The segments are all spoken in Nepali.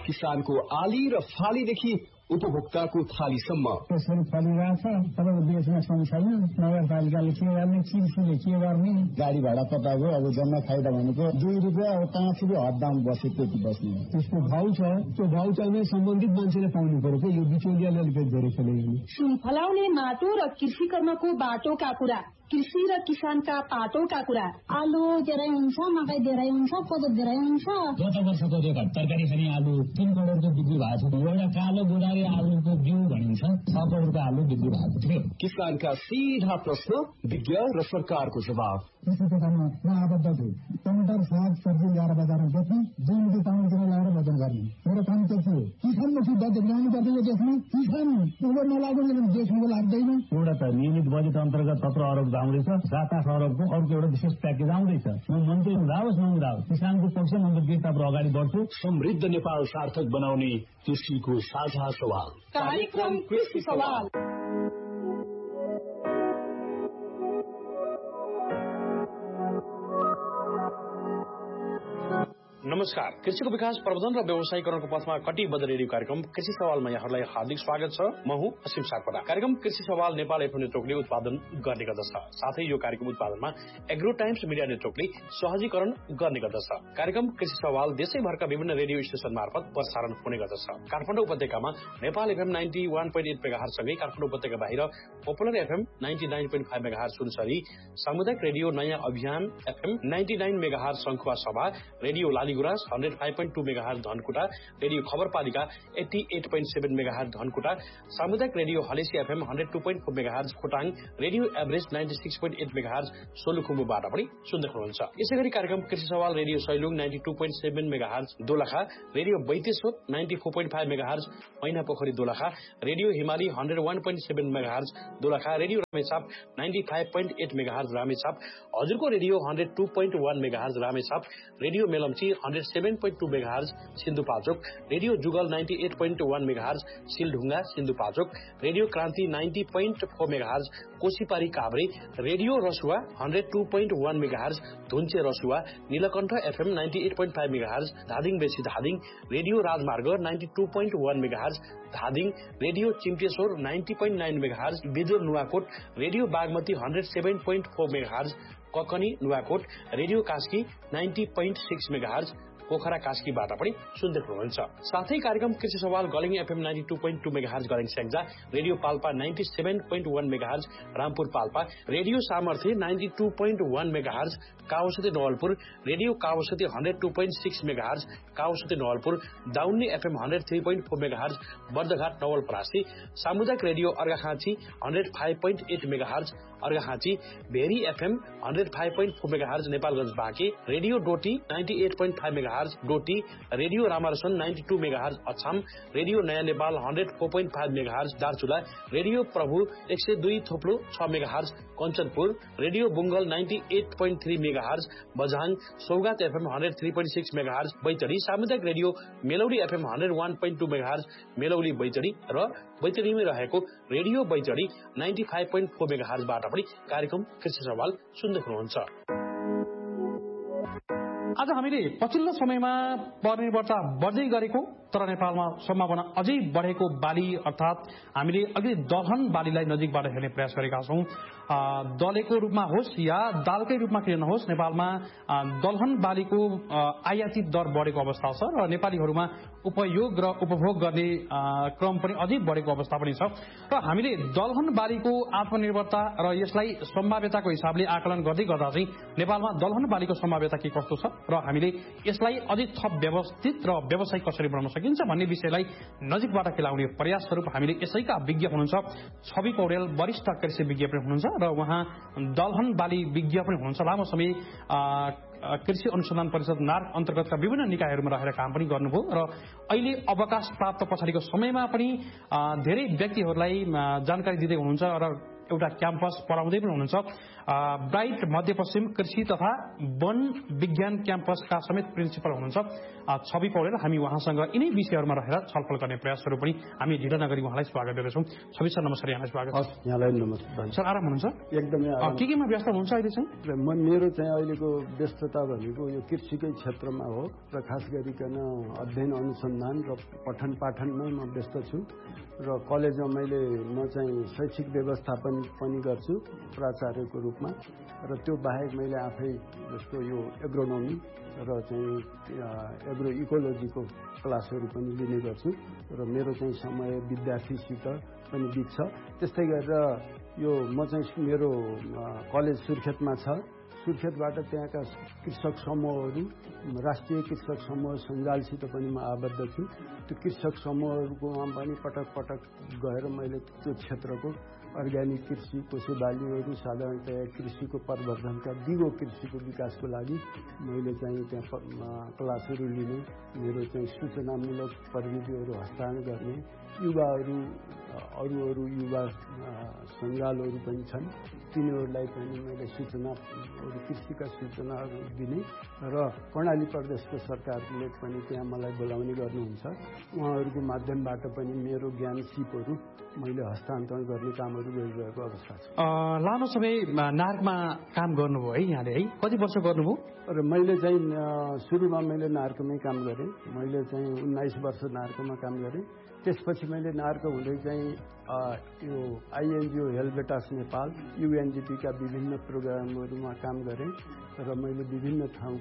किसानको आली र फालीदेखि उपभोक्ताको थालीसम्म त्यसरी फलिरहेछ। तपाईँको देशमा सम छैन, नगरपालिकाले के गर्ने, कृषिले के गर्ने, गाडी भाडा पटाएको अब जम्मा फाइदा भनेको 2 रुपियाँ अब 5 रुपियाँ हददाम बस्यो त्यति बस्ने। त्यसको भाउ छ, त्यो भाउ चाहिँ सम्बन्धित मान्छेले पाउनु पर्यो कि यो बिचौलियाले अलिकति धेरै खेलेको। सुन फलाउने माटो र कृषि कर्मको बाटोका कुरा, कृषि र किसानका पाटोका कुरा। आलु धेरै हुन्छ, मकै धेरै हुन्छ, कोदो धेरै हुन्छ। गत वर्षको रेकर्ड तरकारी खाने आलु 3 करोडको बिक्री भएको थियो। एउटा कालो गुडारी आलुको बिउ भनिन्छ 6 करोडको आलु बिक्री भएको थियो। किसानका सीधा प्रश्न, विज्ञ र सरकारको जवाब। कृषि दोकानमा म आबद्ध छु। टमाटर, साग सब्जी ल्याएर बजारमा बेच्ने, 2 रुपियाँ टाउनतिर ल्याएर बजार गर्ने। मेरो काम के थियो? किसानमाथि बजेट ल्याउनु पर्छ। यो देशमा किसान उभो नलाग्नु देशमा लाग्दैन। एउटा त नियमित बजेट अन्तर्गत 17 अरब आउँदैछ, 7-8 अरबको अर्को एउटा विशेष प्याकेज आउँदैछ। म मन्त्री हुँदाओस् नहुँदाओस् किसानको पक्षमा म गिरताप अगाडि बढ्छु। समृद्ध नेपाल सार्थक बनाउने कृषिको साझा सवाल, कार्यक्रम कृषि सवाल। नमस्कार। कृषिको विकास प्रवर्धन र व्यवसायीकरणको पथमा कटिबद्ध रेडियो कार्यक्रम कृषि सवालमा यहाँहरूलाई हार्दिक स्वागत छ। म हुँ असीम सापकोटा। कार्यक्रम कृषि सवाल नेपाल एफएम नेटवर्कले उत्पादन गर्ने गर्दछ। साथै यो कार्यक्रम उत्पादनमा एग्रो टाइम्स मिडिया नेटवर्कले सहजीकरण गर्ने गर्दछ। कार्यक्रम कृषि सवाल देशैभरका विभिन्न रेडियो स्टेशन मार्फत प्रसारण हुने गर्दछ। काठमाडौँ उपत्यकामा नेपाल एफएम 91.8 मेगाहर्ज सँगै काठमाडौँ उपत्यका बाहिर पपुलर एफएम 99.5 मेगाहर्ज सुनसरी, सामुदायिक रेडियो नयाँ अभियान एफएम 99 मेगाहर्ज शंखुवा सभा, radio Laligurans 105.2 megahertz Dhankuta, radio खबरपालिका 88.7 megahertz Dhankuta, सामुदायिक radio Halesi FM 102.4 megahertz Khotang, radio average 96.8 megahertz सोलुखुम्बुबाट पनि सुन्दै हुनुहुन्छ। यसैगरी कार्यक्रम कृषि सवाल radio Sailung 92.7 megahertz Dolakha, radio Baiteshwar 94.5 megahertz मैनापोखरी Dolakha, radio हिमाली 101.7 megahertz Dolakha, radio Ramechhap 95.8 megahertz Ramechhap, हजुरको radio 102.1 megahertz Ramechhap, radio Melamchi 107.2 megahertz Sindhupalchok, radio जुगल 98.1 मेगाहर्ज सिलढुङ्गा सिन्धुपाल्चोक, रेडियो क्रान्ति 90.4 megahertz कोशीपारी Kavre, radio Rasuwa 102.1 megahertz धुन्चे Rasuwa, Neelkanth FM 98.5 megahertz Dhading बेसी धादिङ, रेडियो राजमार्ग 92.1 megahertz Dhading, radio चिम्टेश्वर 90.9 megahertz बिजुर Nuwakot, radio Bagmati 107.4 megahertz Kakani Nuwakot, radio Kaski 90.6 megahertz Pokhara कास्कीबाट पनि सुन्दै हुनुहुन्छ। साथै कार्यक्रम कृषि सवाल गलिङ FM 92.2 megahertz गलिङ Syangja, radio Palpa 97.1 megahertz Rampur Palpa, radio सामर्थ्य 92.1 megahertz काउसती Nawalpur, radio काउसती 102.6 megahertz काउसती Nawalpur, दाउन्ने एफएम 103.4 मेगाहर्ज बर्दघाट नवलपरासी, सामुदायिक radio Arghakhanchi 105.8 megahertz Arghakhanchi, very FM 105.4 megahertz Nepalgunj Banke, radio Doti 98.5 megahertz Doti, radio रामारसन 92 megahertz Achham, radio नयाँ नेपाल 104.5 मेगाहर्ज दार्चुला, रेडियो प्रभु 102.6 megahertz Kanchanpur, radio बुङ्गल 98.3 megahertz Bajhang, सौगात एफएम 103.6 मेगाहर्ज बैतडी, सामुदायिक radio मेलौडी FM 101.2 megahertz Melauli Baitadi र बैतडीमै रहेको रेडियो बैतडी 95.4 मेगाहर्जबाट पनि कार्यक्रम कृषि सवाल सुन्दै हुनुहुन्छ। आज हामीले पछिल्लो समयमा परनिर्भरता बढ्दै गरेको तर नेपालमा सम्भावना अझै बढेको बाली अर्थात हामीले अघि दलहन बालीलाई नजिकबाट हेर्ने प्रयास गरेका छौं। दलेको रूपमा होस् या दालकै रूपमा किन नहोस्, नेपालमा दलहन बालीको आयातित दर बढेको अवस्था छ र नेपालीहरूमा उपयोग र उपभोग गर्ने क्रम पनि अझै बढेको अवस्था पनि छ र हामीले दलहन बालीको आत्मनिर्भरता र यसलाई सम्भाव्यताको हिसाबले आकलन गर्दै गर्दा चाहिँ नेपालमा दलहन बालीको सम्भाव्यता के कस्तो छ र हामीले यसलाई अझै थप व्यवस्थित र व्यावसायिक कसरी बनाउन सकिन्छ भन्ने विषयलाई नजिकबाट खेलाउने प्रयास स्वरूप हामीले यसैका विज्ञ हुनुहुन्छ छवि पौडेल, वरिष्ठ कृषि विज्ञ पनि हुनुहुन्छ र उहाँ दलहन बाली विज्ञ पनि हुनुहुन्छ। लामो समय कृषि अनुसन्धान परिषद नार्क अन्तर्गतका विभिन्न निकायहरूमा रहेर काम पनि गर्नुभयो र अहिले अवकाश प्राप्त पछाडिको समयमा पनि धेरै व्यक्तिहरूलाई जानकारी दिँदै हुनुहुन्छ र एउटा क्याम्पस पढाउँदै पनि हुनुहुन्छ। ब्राइट मध्यपश्चिम कृषि तथा वन विज्ञान क्याम्पसका समेत प्रिन्सिपल हुनुहुन्छ छवि पौडेल। हामी उहाँसँग यिनै विषयहरूमा रहेर छलफल गर्ने प्रयासहरू पनि हामी ढिलो नगरी उहाँलाई स्वागत गर्दछौँ। छवि सर नमस्कार, यहाँलाई स्वागत छ। यहाँलाई नमस्कार सर, आराम हुनुहुन्छ? एकदमै केमा व्यस्त हुनुहुन्छ अहिले चाहिँ? मेरो चाहिँ अहिलेको व्यस्तता भनेको यो कृषिकै क्षेत्रमा हो र खास गरिकन अध्ययन अनुसन्धान र पठन पाठनमै म व्यस्त छु र कलेजमा म चाहिँ शैक्षिक व्यवस्थापन पनि गर्छु प्राचार्यको रूपमा र त्यो बाहेक मैले आफै जस्तो यो एग्रोनोमी र चाहिँ एग्रो इकोलोजीको क्लासहरू पनि लिने गर्छु र मेरो चाहिँ समय विद्यार्थीसित पनि बित्छ। त्यस्तै गरेर यो म चाहिँ मेरो कलेज सुर्खेतमा छ। सुर्खेतबाट त्यहाँका कृषक समूहहरू राष्ट्रिय कृषक समूह सञ्जालसित पनि म आबद्ध छु। त्यो कृषक समूहहरूकोमा पनि पटक पटक गएर मैले त्यो क्षेत्रको अर्ग्यानिक कृषि, पशु बालीहरू, साधारणतया कृषिको प्रवर्धनका दिगो कृषिको विकासको लागि मैले चाहिँ त्यहाँ क्लासहरू लिने, मेरो चाहिँ सूचनामूलक प्रविधिहरू हस्तान्तरण गर्ने, युवाहरू अरू युवा सञ्जालहरू पनि छन्, तिनीहरूलाई पनि मैले सूचनाहरू कृषिका सूचनाहरू दिने र कर्णाली प्रदेशको सरकारले पनि त्यहाँ मलाई बोलाउने गर्नुहुन्छ। उहाँहरूको माध्यमबाट पनि मेरो ज्ञान सिपहरू मैले हस्तान्तरण गर्ने कामहरू गरिरहेको अवस्था छ। लामो समय नार्कमा काम गर्नुभयो है यहाँले, है? कति वर्ष गर्नुभयो? र मैले चाहिँ सुरुमा मैले नार्कमै काम गरेँ। मैले चाहिँ 19 वर्ष नार्कमा काम गरेँ। त्यसपछि मैले नार्क हुँदै चाहिँ यो आइएनजिओ हेल्पेटास नेपाल युएनडिपीका विभिन्न प्रोग्रामहरूमा काम गरेँ र मैले विभिन्न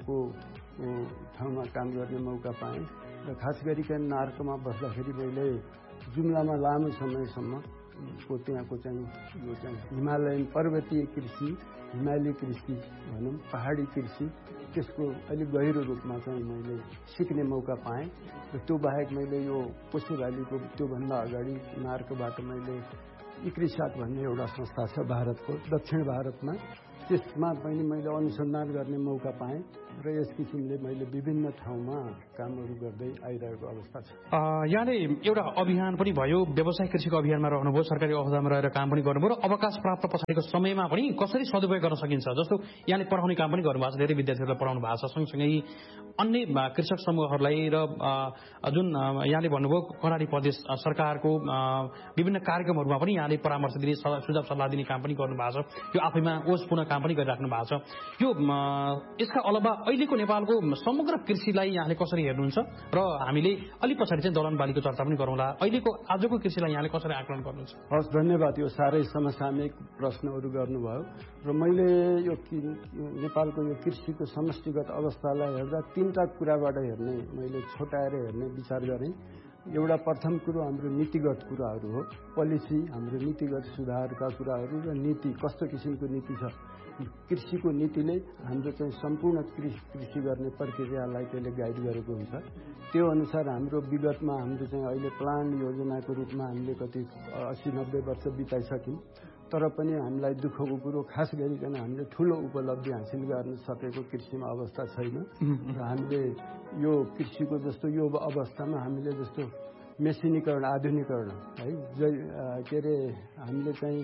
ठाउँमा काम गर्ने मौका पाएँ र खास गरिकन नार्कमा बस्दाखेरि मैले जुम्लामा लामो समयसम्म त्यहाँको चाहिँ यो चाहिँ हिमालयन पर्वतीय कृषि, हिमाली कृषि भनौँ, पहाडी कृषि, त्यसको अलिक गहिरो रूपमा चाहिँ मैले सिक्ने मौका पाएँ र त्यो बाहेक मैले यो पशुबालीको त्योभन्दा अगाडि नार्कबाट मैले इक्रिसाट भन्ने एउटा संस्था छ भारतको दक्षिण भारतमा, त्यसमा पनि मैले अनुसन्धान गर्ने मौका पाएँ र यस किसिमले मैले विभिन्न ठाउँमा कामहरू गर्दै आइरहेको अवस्था छ। यहाँले एउटा अभियान पनि भयो, व्यवसाय कृषिको अभियानमा रहनुभयो, सरकारी अवधानमा रहेर काम पनि गर्नुभयो र अवकाश प्राप्त पछाडिको समयमा पनि कसरी सदुपयोग गर्न सकिन्छ जस्तो यहाँले पढाउने काम पनि गर्नुभएको छ, धेरै विद्यार्थीहरूलाई पढाउनु भएको छ। सँगसँगै अन्य कृषक समूहहरूलाई र जुन यहाँले भन्नुभयो कर्णाली प्रदेश सरकारको विभिन्न कार्यक्रमहरूमा पनि यहाँले परामर्श दिने, सुझाव सल्लाह दिने काम पनि गर्नुभएको छ। यो आफैमा ओज पुनः काम पनि गरिराख्नु भएको छ। यो यसका अलावा अहिलेको नेपालको समग्र कृषिलाई यहाँले कसरी हेर्नुहुन्छ र हामीले अलि पछाडि चाहिँ दलहन बालीको चर्चा पनि गरौँला। अहिलेको आजको कृषिलाई यहाँले कसरी आकलन गर्नुहुन्छ? हस्, धन्यवाद। यो साह्रै समसामयिक प्रश्नहरू गर्नुभयो र मैले यो नेपालको यो कृषिको समष्टिगत अवस्थालाई हेर्दा तीनटा कुराबाट हेर्ने, मैले छोटाएर हेर्ने विचार गरेँ। एउटा प्रथम कुरो हाम्रो नीतिगत कुराहरू हो, पोलिसी, हाम्रो नीतिगत सुधारका कुराहरू र नीति, कस्तो किसिमको नीति छ। कृषिको नीतिले हाम्रो चाहिँ सम्पूर्ण कृषि गर्ने प्रक्रियालाई त्यसले गाइड गरेको हुन्छ। त्यो अनुसार हाम्रो विगतमा हाम्रो चाहिँ अहिले प्लान योजनाको रूपमा हामीले कति 80-90 वर्ष बिताइसक्यौँ, तर पनि हामीलाई दुःखको कुरो खास गरिकन हामीले ठुलो उपलब्धि हासिल गर्न सकेको कृषिमा अवस्था छैन र हामीले यो कृषिको जस्तो यो अवस्थामा हामीले जस्तो मेसिनीकरण, आधुनिकरण है, के अरे हामीले चाहिँ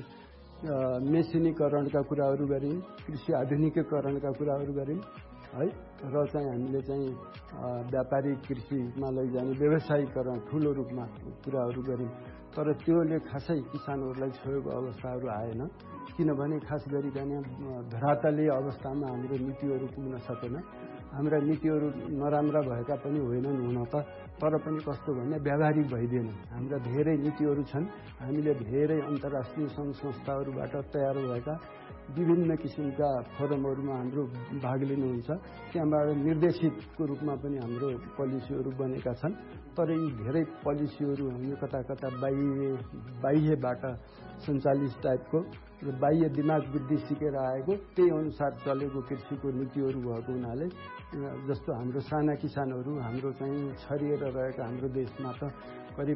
मेसिनीकरणका कुराहरू गऱ्यौँ, कृषि आधुनिकीकरणका कुराहरू गऱ्यौँ है, र चाहिँ हामीले चाहिँ व्यापारिक कृषिमा लैजाने व्यवसायीकरण ठुलो रूपमा कुराहरू गऱ्यौँ। तर त्योले खासै किसानहरूलाई छोएको अवस्थाहरू आएन, किनभने खास गरिकन धरातलीय अवस्थामा हाम्रो नीतिहरू पुग्न सकेन। हाम्रा नीतिहरू नराम्रा भएका पनि होइनन् हुन त, तर पनि कस्तो भने व्यावहारिक भइदिएन। हाम्रा धेरै नीतिहरू छन्, हामीले धेरै अन्तर्राष्ट्रिय सङ्घ संस्थाहरूबाट तयार भएका विभिन्न किसिमका फोरमहरूमा हाम्रो भाग लिनुहुन्छ, त्यहाँबाट निर्देशितको रूपमा पनि हाम्रो पोलिसीहरू बनेका छन्। तर यी धेरै पोलिसीहरू हामी कता कता बाह्यबाट सञ्चालित टाइपको र बाह्य दिमाग बुद्धि सिकेर आएको, त्यही अनुसार चलेको कृषिको नीतिहरू भएको हुनाले जस्तो हाम्रो साना किसानहरू हाम्रो चाहिँ छरिएर रहेका हाम्रो देशमा त करिब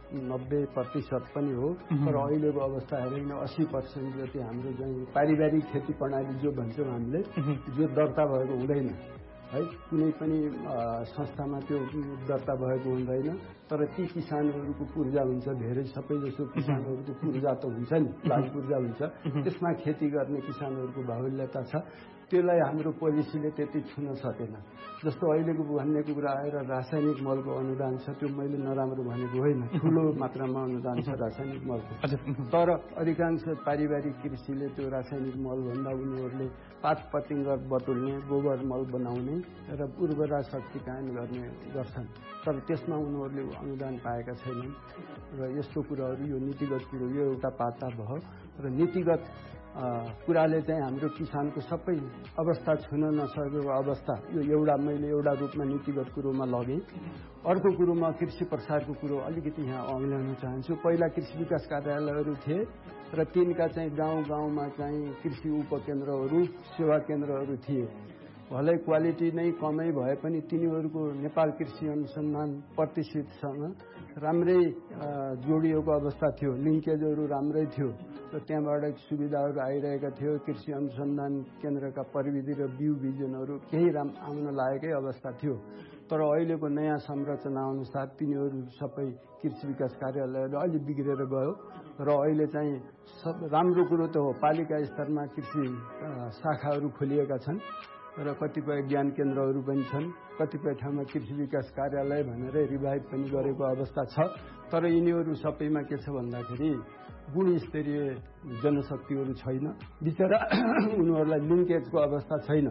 90% पनि हो, तर अहिलेको अवस्था हेरेर 80% जति हाम्रो चाहिँ पारिवारिक खेती प्रणाली जो भन्छौँ हामीले, जो दर्ता भएको हुँदैन है, कुनै पनि संस्थामा त्यो दर्ता भएको हुँदैन। तर ती किसानहरूको पूर्जा हुन्छ, धेरै सबैजसो किसानहरूको पूर्जा त हुन्छ नि, लाभ पूर्जा हुन्छ, त्यसमा खेती गर्ने किसानहरूको बाहुल्यता छ। त्यसलाई हाम्रो पोलिसीले त्यति छुन सकेन। जस्तो अहिलेको भन्ने कुरा आएर रासायनिक मलको अनुदान छ, त्यो मैले नराम्रो भनेको होइन, ठुलो मात्रामा अनुदान छ रासायनिक मलको। तर अधिकांश पारिवारिक कृषिले त्यो रासायनिक मल भन्दा उनीहरूले पात पतिङ्ग बटुल्ने, गोबर मल बनाउने र उर्वरा शक्ति कायम गर्ने गर्छन्। तर त्यसमा उनीहरूले अनुदान पाएका छैनन्। र यस्तो कुराहरू, यो नीतिगत कुरो, यो एउटा पाता भयो। र नीतिगत कुराले चाहिँ हाम्रो किसानको सबै अवस्था छुन नसकेको अवस्था, यो मैले एउटा रूपमा नीतिगत कुरोमा लगेँ। अर्को कुरोमा कृषि प्रसारको कुरो अलिकति यहाँ अँग्ल्याउन चाहन्छु। पहिला कृषि विकास कार्यालयहरू थिए र तिनका चाहिँ गाउँ गाउँमा चाहिँ कृषि उपकेन्द्रहरू, सेवा केन्द्रहरू थिए। भलै क्वालिटी नै कमै भए पनि तिनीहरूको नेपाल कृषि अनुसन्धान प्रतिष्ठितसँग राम्रै जोडिएको अवस्था थियो, लिङ्केजहरू राम्रै थियो र त्यहाँबाट सुविधाहरू आइरहेका थियो। कृषि अनुसन्धान केन्द्रका प्रविधि र बिउ बिजनहरू केही आउन लागेकै अवस्था थियो। तर अहिलेको नयाँ संरचना अनुसार तिनीहरू सबै कृषि विकास कार्यालयहरू अलि बिग्रेर गयो र अहिले चाहिँ राम्रो कुरो त हो, पालिका स्तरमा कृषि शाखाहरू खोलिएका छन् र कतिपय ज्ञान केन्द्रहरू पनि छन्। कतिपय ठाउँमा कृषि विकास कार्यालय भनेर रिभाइभ पनि गरेको अवस्था छ। तर यिनीहरू सबैमा के छ भन्दाखेरि गुणस्तरीय जनशक्तिहरू छैन, बिचरा उनीहरूलाई लिङ्केजको अवस्था छैन।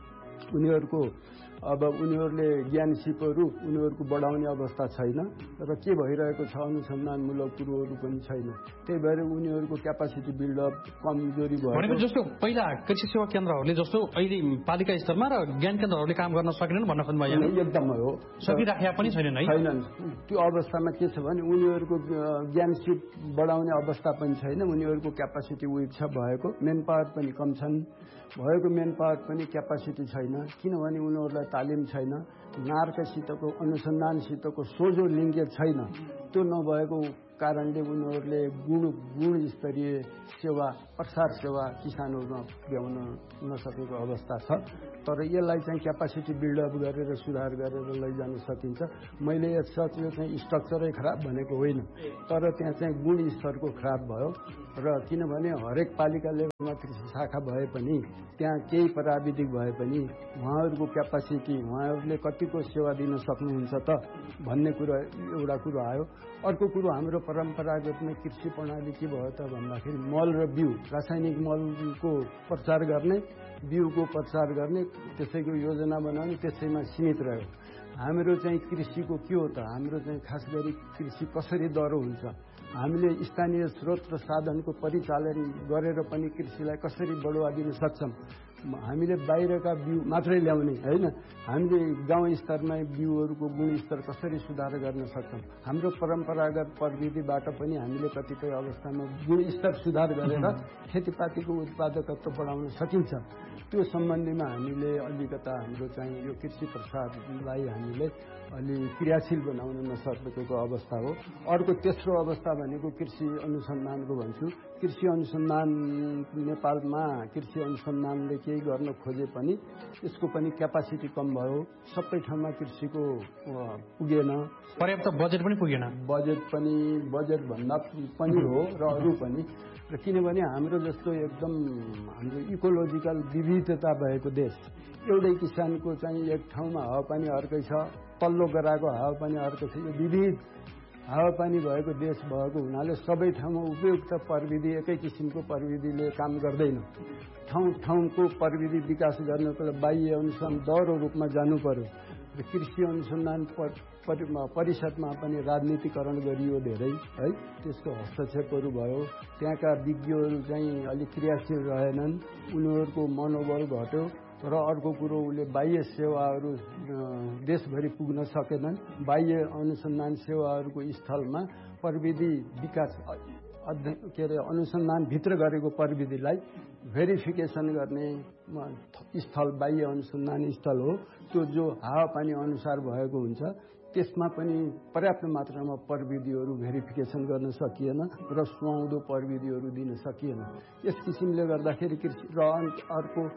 उनीहरूले ज्ञान सिपहरू उनीहरूको बढाउने अवस्था छैन र के भइरहेको छ अनुसन्धानमूलक कुरोहरू पनि छैन। त्यही भएर उनीहरूको क्यापासिटी बिल्डअप कमजोरी भयो। जस्तो पहिला कृषि सेवा केन्द्रहरूले जस्तो अहिले पालिका स्तरमा र ज्ञान केन्द्रहरूले काम गर्न सकेनन् भन्न खोज्नु भयो। एकदमै हो, सकिराखेका पनि छैनन् है। छैनन्। त्यो अवस्थामा के छ भने उनीहरूको ज्ञान सिप बढाउने अवस्था पनि छैन, उनीहरूको क्यापासिटी विक छ भएको, मेन पावर पनि कम छन्, भएको मेन पावर पनि क्यापासिटी छैन। किनभने उनीहरूलाई तालिम छैन, नार्कसितको अनुसन्धानसितको सोझो लिङ्केज छैन। त्यो नभएको कारणले उनीहरूले गुणस्तरीय सेवा, प्रसार सेवा किसानहरूमा पुर्याउन नसकेको अवस्था छ। तर यसलाई चाहिँ क्यापासिटी बिल्डअप गरेर सुधार गरेर लैजान सकिन्छ। मैले यो चाहिँ स्ट्रक्चरै खराब भनेको होइन, तर त्यहाँ चाहिँ गुणस्तरको खराब भयो। र किनभने हरेक पालिका लेभलमा कृषि शाखा भए पनि त्यहाँ केही प्राविधिक भए पनि उहाँहरूको क्यापासिटी, उहाँहरूले कतिको सेवा दिन सक्नुहुन्छ त भन्ने कुरा एउटा कुरो आयो। अर्को कुरो हाम्रो परम्परागतमा कृषि प्रणाली के भयो त भन्दाखेरि मल र बिउ, रासायनिक मलको प्रचार गर्ने, बिउको प्रचार गर्ने, त्यसैको योजना बनाउने, त्यसैमा सीमित रह्यो। हाम्रो चाहिँ कृषिको के हो त, हाम्रो चाहिँ खास गरी कृषि कसरी दह्रो हुन्छ, हामीले स्थानीय स्रोत र साधनको परिचालन गरेर पनि कृषिलाई कसरी बढुवा दिन सक्छौँ। हामीले बाहिरका बिउ मात्रै ल्याउने होइन, हामीले गाउँ स्तरमा बिउहरूको गुणस्तर कसरी सुधार गर्न सक्छौँ। हाम्रो परम्परागत प्रविधिबाट पनि हामीले कतिपय अवस्थामा गुणस्तर सुधार गरेर खेतीपातीको उत्पादकत्व बढाउन सकिन्छ। त्यो सम्बन्धीमा हामीले अलिकता हाम्रो चाहिँ यो कृषि प्रसारलाई हामीले अलि क्रियाशील बनाउन नसकेको अवस्था हो। अर्को तेस्रो अवस्था भनेको कृषि अनुसन्धानको भन्छु। कृषि अनुसन्धान नेपालमा कृषि अनुसन्धानले केही गर्न खोजे पनि यसको पनि क्यापासिटी कम भयो। सबै ठाउँमा कृषिको पुगेन, पर्याप्त बजेट पनि पुगेन। बजेट भन्दा पनि हो र अरू पनि। र किनभने हाम्रो जस्तो एकदम हाम्रो इकोलोजिकल विविधता भएको देश, एउटै किसानको चाहिँ एक ठाउँमा हावापानी अर्कै छ, तल्लो गराको हावापानी अर्कै छ, यो विविध हावापानी भएको देश भएको हुनाले सबै ठाउँमा उपयुक्त प्रविधि एकै किसिमको प्रविधिले काम गर्दैन। ठाउँको प्रविधि विकास गर्नको लागि बाह्य अनुसन्धान दह्रो रूपमा जानु पर्यो। र कृषि अनुसन्धान परिषदमा पनि राजनीतिकरण गरियो धेरै है, त्यसको हस्तक्षेपहरू भयो। त्यहाँका विज्ञहरू चाहिँ अलिक क्रियाशील रहेनन्, उनीहरूको मनोबल घट्यो। र अर्को कुरो, उसले बाह्य सेवाहरू देशभरि पुग्न सकेनन्। बाह्य अनुसन्धान सेवाहरूको स्थलमा प्रविधि विकास अनुसन्धानभित्र गरेको प्रविधिलाई भेरिफिकेसन गर्ने स्थल बाह्य अनुसन्धान स्थल हो। त्यो जो हावापानी अनुसार भएको हुन्छ त्यसमा पनि पर्याप्त मात्रामा प्रविधिहरू भेरिफिकेसन गर्न सकिएन र सुहाउँदो प्रविधिहरू दिन सकिएन। यस किसिमले गर्दाखेरि कृषि र अर्को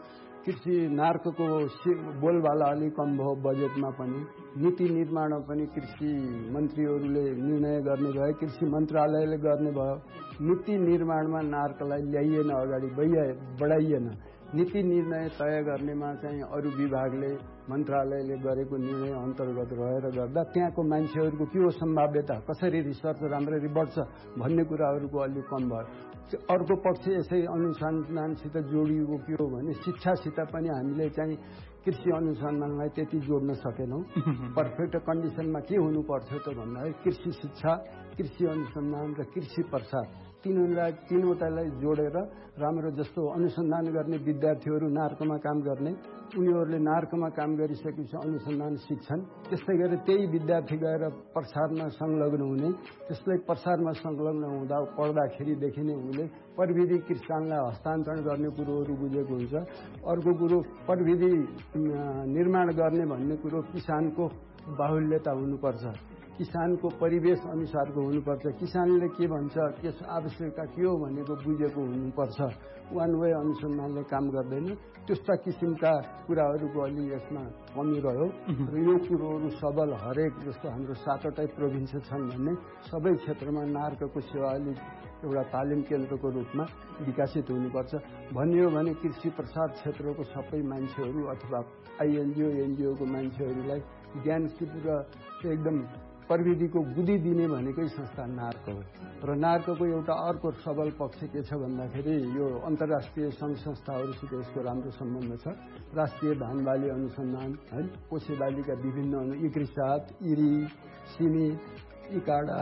कृषि नार्कको बोलबाला अलिक कम भयो बजेटमा पनि। नीति निर्माणमा पनि कृषि मन्त्रीहरूले निर्णय गर्ने भयो, कृषि मन्त्रालयले गर्ने भयो। नीति निर्माणमा नार्कलाई ल्याइएन, अगाडि बढाइएन। नीति निर्णय तय गर्नेमा चाहिँ अरू विभागले मन्त्रालयले गरेको निर्णय अन्तर्गत रहेर गर्दा त्यहाँको मान्छेहरूको के हो सम्भाव्यता, कसरी रिसर्च राम्ररी बढ्छ भन्ने कुराहरूको अलिक कम भयो। अर्को पक्ष यसै अनुसन्धानसित जोडिएको के हो भने शिक्षासित पनि हामीले चाहिँ कृषि अनुसन्धानलाई त्यति जोड्न सकेनौँ। पर्फेक्ट कन्डिसनमा के हुनुपर्थ्यो त भन्दाखेरि कृषि शिक्षा, कृषि अनुसन्धान र कृषि प्रसार तीनवटालाई जोडेर राम्रो जस्तो अनुसन्धान गर्ने विद्यार्थीहरू नार्कमा काम गर्ने, उनीहरूले नार्कमा काम गरिसकेपछि अनुसन्धान सिक्छन्। त्यस्तै गरेर त्यही विद्यार्थी गएर प्रसारमा संलग्न हुने, त्यसलाई प्रसारमा संलग्न हुँदा पढ्दाखेरिदेखि नै उनले प्रविधि किसानलाई हस्तान्तरण गर्ने कुरोहरू बुझेको हुन्छ। अर्को कुरो प्रविधि निर्माण गर्ने भन्ने कुरो किसानको बाहुल्यता हुनुपर्छ, किसानको परिवेश अनुसारको हुनुपर्छ, किसानले के भन्छ, के आवश्यकता के हो भनेको बुझेको हुनुपर्छ। वान वे अनुसन्धानले काम गर्दैन। त्यस्ता किसिमका कुराहरूको अलि यसमा कमी रह्यो र यो कुरोहरू सबल हरेक जस्तो हाम्रो 7वटै प्रोभिन्स छन् भन्ने सबै क्षेत्रमा नार्कको सेवा अलिक एउटा तालिम केन्द्रको रूपमा विकसित हुनुपर्छ। भनियो भने कृषि प्रसार क्षेत्रको सबै मान्छेहरू अथवा आइएनजिओ एनजिओको मान्छेहरूलाई ज्ञान र एकदम प्रविधिको बुद्धि दिने भनेकै संस्था नार्क हो। र नार्कको एउटा अर्को सबल पक्ष के छ भन्दाखेरि यो अन्तर्राष्ट्रिय सङ्घ संस्थाहरूसित यसको राम्रो सम्बन्ध छ। राष्ट्रिय धान बाली अनुसन्धान है, कोसे बालीका विभिन्न इक्रिसाट, इरी, सिमी, इकाडा,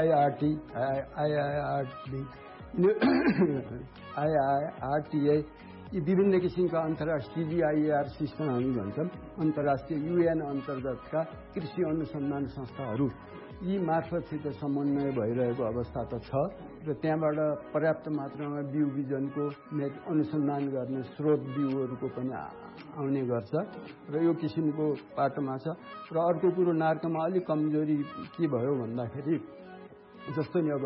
आइआरटीए यी विभिन्न किसिमका अन्तर्राष्ट्रिय CGIAR सिस्टम हामी भन्छौँ, अन्तर्राष्ट्रिय UN अन्तर्गतका कृषि अनुसन्धान संस्थाहरू यी मार्फतसित समन्वय भइरहेको अवस्था त छ र त्यहाँबाट पर्याप्त मात्रामा बिउ बिजनको अनुसन्धान गर्ने स्रोत बिउहरूको पनि आउने गर्छ र यो किसिमको बाटोमा छ। र अर्को कुरो नार्कमा अलिक कमजोरी के भयो भन्दाखेरि जस्तो नि अब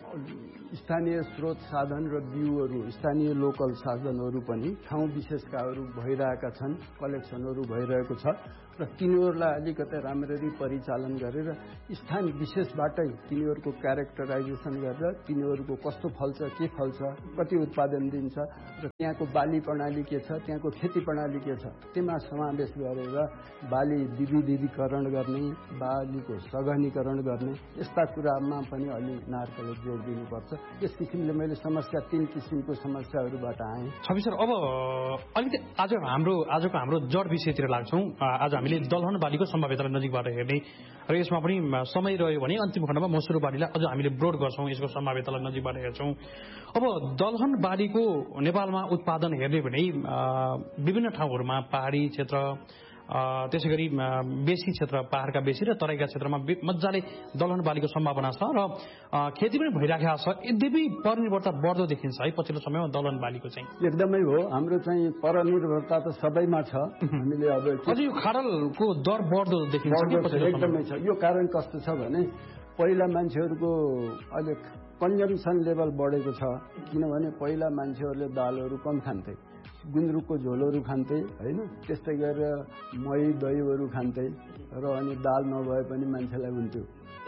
स्थानीय स्रोत साधन र बिउहरू, स्थानीय लोकल साधनहरू पनि ठाउँ विशेषकाहरू भइरहेका छन्, कलेक्सनहरू भइरहेको छ र तिनीहरूलाई अलिकति राम्ररी परिचालन गरेर स्थान विशेषबाटै तिनीहरूको क्यारेक्टराइजेसन गरेर तिनीहरूको कस्तो फल्छ, के फल्छ, कति उत्पादन दिन्छ र त्यहाँको बाली प्रणाली के छ, त्यहाँको खेती प्रणाली के छ, त्यसमा समावेश गरेर बाली विविधीकरण गर्ने, बालीको सघनीकरण गर्ने, यस्ता कुरामा पनि अलि नार्कले जोड दिनुपर्छ। यस किसिमले मैले समस्या 3 किसिमको समस्याहरूबाट आएँ। छवि सर, अब अलिकति आजको हाम्रो जड विषयतिर लाग्छौँ। आज हामीले दलहन बालीको सम्भाव्यतालाई नजिकबाट हेर्ने र यसमा पनि समय रह्यो भने अन्तिम खण्डमा मसुर बालीलाई अझ हामीले ब्रोड गर्छौँ, यसको सम्भाव्यतालाई नजिकबाट हेर्छौँ। अब दलहन बालीको नेपालमा उत्पादन हेर्ने भने विभिन्न ठाउँहरूमा पहाडी क्षेत्र, त्यसै गरी बेसी क्षेत्र, पहाडका बेसी र तराईका क्षेत्रमा मजाले दलहन बालीको सम्भावना छ र खेती पनि भइराखेको छ। यद्यपि परनिर्भरता बढ्दो देखिन्छ है पछिल्लो समयमा दलहन बालीको चाहिँ। एकदमै हो, हाम्रो चाहिँ परनिर्भरता त सबैमा छ। हामीले अब अझ यो खाडलको दर बढ्दो देखिन्छ एकदमै छ। यो कारण कस्तो छ भने पहिला मान्छेहरूको अहिले कन्जम्सन लेभल बढेको छ, किनभने पहिला मान्छेहरूले दालहरू कम खान्थे, गुन्द्रुकको झोलहरू खान्थे होइन, त्यस्तै गरेर मही दहीहरू खान्थे र अनि दाल नभए पनि मान्छेलाई हुन्थ्यो,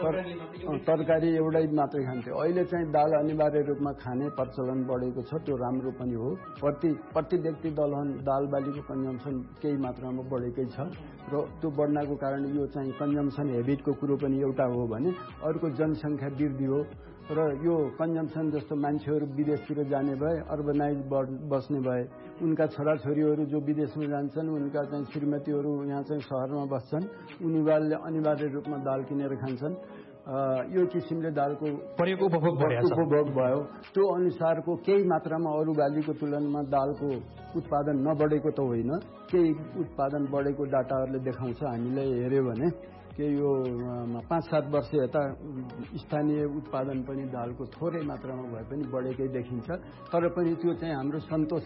तरकारी एउटै मात्रै खान्थे। अहिले चाहिँ दाल अनिवार्य रूपमा खाने प्रचलन बढेको छ, त्यो राम्रो पनि हो। प्रति व्यक्ति दलहन दाल बालीको कन्जम्सन केही मात्रामा बढेकै छ र त्यो बढ्नको कारण यो चाहिँ कन्जम्सन हेबिटको कुरो पनि एउटा हो भने अर्को जनसङ्ख्या वृद्धि हो र यो कन्जम्सन जस्तो मान्छेहरू विदेशतिर जाने भए, अर्बनाइज बस्ने भए, उनका छोराछोरीहरू जो विदेशमा जान्छन् उनका चाहिँ श्रीमतीहरू यहाँ चाहिँ सहरमा बस्छन्, उनीहरूले अनिवार्य रूपमा दाल किनेर खान्छन्। यो किसिमले दालको प्रयोग उपभोग भयो। त्यो अनुसारको केही मात्रामा अरू बालीको तुलनामा दालको उत्पादन नबढेको त होइन, केही उत्पादन बढेको डाटाहरूले देखाउँछ। हामीले हेऱ्यो भने के यो 5-7 वर्ष यता स्थानीय उत्पादन पनि दालको थोरै मात्रामा भए पनि बढेकै देखिन्छ। तर पनि त्यो चाहिँ हाम्रो सन्तोष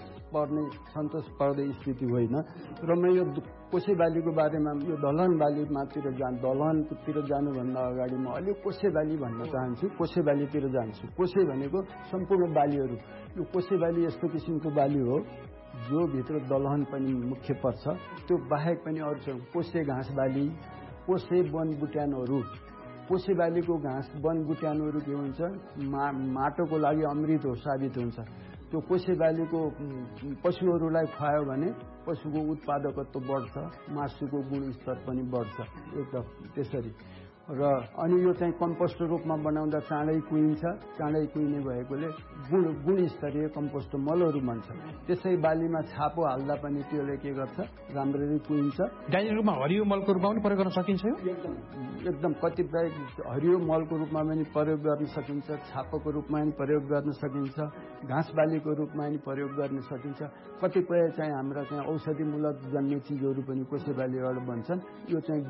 पर्ने स्थिति होइन। र म यो कोसे बालीको बारेमा यो दलहन बालीमातिर दलहनतिर जानुभन्दा अगाडि म अलि कोसे बाली भन्न चाहन्छु। कोसे बालीतिर जान्छु। कोसे भनेको सम्पूर्ण बालीहरू। यो कोसे बाली यस्तो किसिमको बाली हो जो भित्र दलहन पनि मुख्य पर्छ। त्यो बाहेक पनि अरू छ कोसे घाँस बाली, कोसे वन बुट्यानहरू। कोसे बालीको घाँस वन बुट्यानहरू के हुन्छ, माटोको लागि अमृत हो साबित हुन्छ। त्यो कोसे बालीको पशुहरूलाई खुवायो भने पशुको उत्पादकत्व बढ्छ, मासुको गुणस्तर पनि बढ्छ एकदम त्यसरी। र अनि यो चाहिँ कम्पोस्ट रूपमा बनाउँदा चाँडै कुहिन्छ, चाँडै कुहिने भएकोले गुणस्तरीय कम्पोस्ट मलहरू बन्छ। त्यसै बालीमा छापो हाल्दा पनि त्यसले के गर्छ, राम्ररी कुहिन्छ। डाइनिङ रूपमा हरियो मलको रूपमा पनि प्रयोग गर्न सकिन्छ। एकदम कतिपय हरियो मलको रूपमा पनि प्रयोग गर्न सकिन्छ, छापोको रूपमा पनि प्रयोग गर्न सकिन्छ, घाँस बालीको रूपमा पनि प्रयोग गर्न सकिन्छ। कतिपय चाहिँ हाम्रा चाहिँ औषधिमूलक जन्य चिजहरू पनि कोसे बालीबाट बन्छन्। यो चाहिँ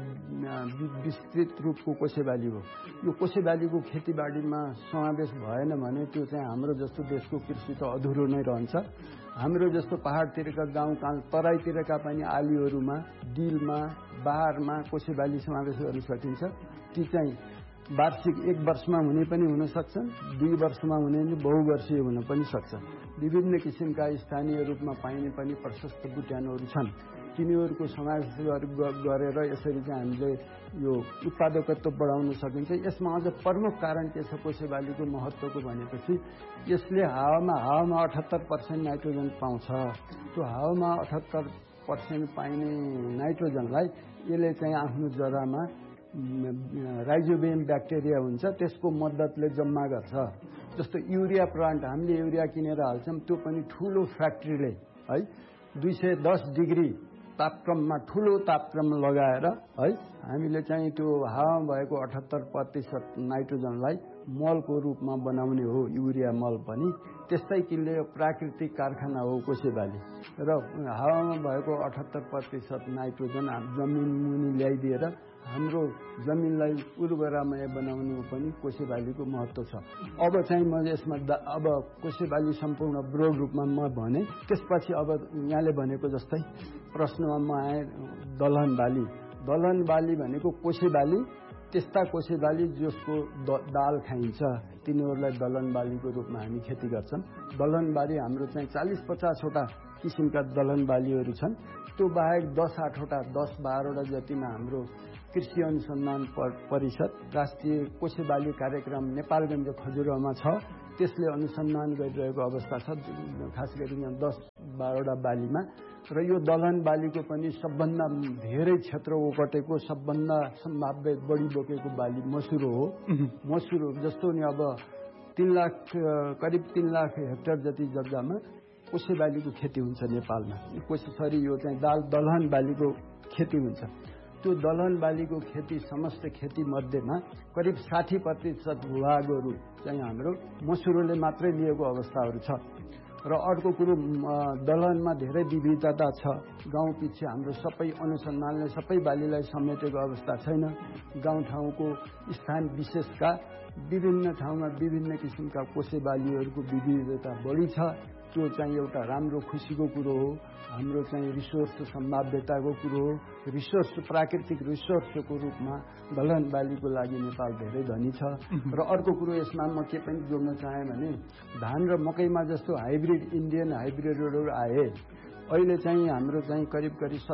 विस्तृत रूपको कोसे बाली हो। यो कोसे बालीको खेतीबाडीमा समावेश भएन भने त्यो चाहिँ हाम्रो जस्तो देशको कृषि त अधुरो नै रहन्छ। हाम्रो जस्तो पहाडतिरका गाउँ तराईतिरका पनि आलीहरूमा, डिलमा, बहारमा कोसे बाली समावेश गर्न सकिन्छ। ती चाहिँ वार्षिक 1 वर्षमा हुने पनि हुन सक्छन्, 2 वर्षमा हुने पनि बहुवर्षीय हुन पनि सक्छ। विभिन्न किसिमका स्थानीय रूपमा पाइने पनि प्रशस्त बुट्यानहरू छन्। तिनीहरूको समावेश गरेर यसरी चाहिँ हामीले यो उत्पादकत्व बढाउन सकिन्छ। यसमा अझ प्रमुख कारण के छ कोसे बालीको महत्त्वको भनेपछि यसले हावामा 78% नाइट्रोजन पाउँछ। त्यो हावामा 78% पाइने नाइट्रोजनलाई यसले चाहिँ आफ्नो जरामा राइजोबियम ब्याक्टेरिया हुन्छ त्यसको मद्दतले जम्मा गर्छ। जस्तो युरिया प्लान्ट हामीले युरिया किनेर हाल्छौँ, त्यो पनि ठुलो फ्याक्ट्रीले है 210 डिग्री तापक्रममा ठुलो तापक्रम लगाएर है हामीले चाहिँ त्यो हावामा भएको 78% नाइट्रोजनलाई मलको रूपमा बनाउने हो युरिया मल पनि। त्यस्तै किनले यो प्राकृतिक कारखाना हो कोसे बाली र हावामा भएको 78% नाइट्रोजन जमिन मुनि ल्याइदिएर हाम्रो जमिनलाई उर्वरामय बनाउनु पनि कोसे बालीको महत्त्व छ। अब चाहिँ म यसमा अब कोसे बाली सम्पूर्ण ब्रोड रूपमा म भने त्यसपछि अब यहाँले भनेको जस्तै प्रश्नमा म आएँ दलहन बाली। दलहन बाली भनेको कोसे बाली, त्यस्ता कोसे बाली जसको दाल खाइन्छ तिनीहरूलाई दलहन बालीको रूपमा हामी खेती गर्छौँ। दलहन बाली हाम्रो चाहिँ 40-50 वटा किसिमका दलहन बालीहरू छन्। त्यो बाहेक 10-12 वटा जतिमा हाम्रो कृषि अनुसन्धान परिषद राष्ट्रिय कोसे बाली कार्यक्रम नेपालगञ्ज खजुराहोमा छ। त्यसले अनुसन्धान गरिरहेको अवस्था छ, खास गरी यहाँ 10-12 वटा बालीमा। र यो दलहन बालीको पनि सबभन्दा धेरै क्षेत्र ओगटेको, सबभन्दा सम्भाव्य बढी बोकेको बाली मसुरो हो। मसुरो जस्तो नि अब 3 लाख करिब 3 लाख हेक्टर जति जग्गामा कोसे बालीको खेती हुन्छ नेपालमा। कोसेसरी यो चाहिँ दलहन बालीको खेती हुन्छ। त्यो दलहन बालीको खेती समस्त खेती मध्येमा करिब 60% भूभागहरू चाहिँ हाम्रो मसुरोले मात्रै लिएको अवस्थाहरू छ। र अर्को कुरो दलहनमा धेरै विविधता छ। गाउँ पछि हाम्रो सबै अनुसन्धानले सबै बालीलाई समेटेको अवस्था छैन। गाउँठाउँको स्थान विशेषका विभिन्न ठाउँमा विभिन्न किसिमका कोसे बालीहरूको विविधता बढी छ। त्यो चाहिँ एउटा राम्रो खुसीको कुरो हो। हाम्रो चाहिँ रिसोर्स सम्भाव्यताको कुरो हो। रिसोर्स प्राकृतिक रिसोर्सको रूपमा दलहन बालीको लागि नेपाल धेरै धनी छ। र अर्को कुरो यसमा म के पनि जोड्न चाहेँ भने धान र मकैमा जस्तो हाइब्रिड इन्डियन हाइब्रिडहरू आए। अहिले चाहिँ हाम्रो चाहिँ करिब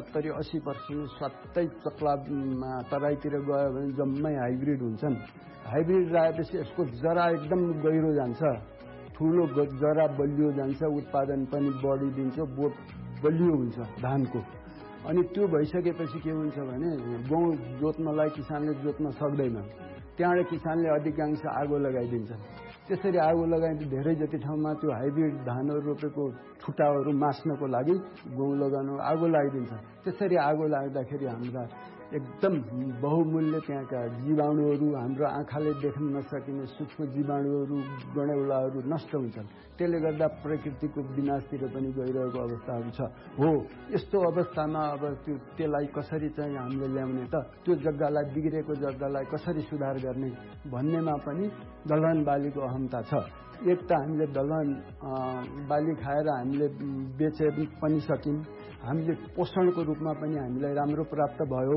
70-80% सबै चक्लामा तराईतिर गयो भने जम्मै हाइब्रिड हुन्छन्। हाइब्रिड आएपछि यसको जरा एकदम गहिरो जान्छ, ठुलो जरा बलियो जान्छ, उत्पादन पनि बढी दिन्छ, बोट बलियो हुन्छ धानको। अनि त्यो भइसकेपछि के हुन्छ भने गहुँ जोत्नलाई किसानले जोत्न सक्दैन, त्यहाँबाट किसानले अधिकांश आगो लगाइदिन्छ। त्यसरी आगो लगाइदिन्छ धेरै जति ठाउँमा त्यो हाइब्रिड धानहरू रोपेको ठुटाहरू मास्नको लागि गहुँ लगाउनु आगो लगाइदिन्छ। त्यसरी आगो लाग्दाखेरि हाम्रा एकदम बहुमूल्य त्यहाँका जीवाणुहरू, हाम्रो आँखाले देख्न नसकिने सूक्ष्म जीवाणुहरू, गणेउलाहरू नष्ट हुन्छन्। त्यसले गर्दा प्रकृतिको विनाशतिर पनि गइरहेको अवस्थाहरू छ। हो, यस्तो अवस्थामा अब त्यसलाई कसरी चाहिँ हामीले ल्याउने त, त्यो जग्गालाई बिग्रेको जग्गालाई कसरी सुधार गर्ने भन्नेमा पनि दलहन बालीको अहमता छ। एक त हामीले दलहन बाली खाएर हामीले बेचे पनि सक्यौँ, हामीले पोषणको रूपमा पनि हामीलाई राम्रो प्राप्त भयो।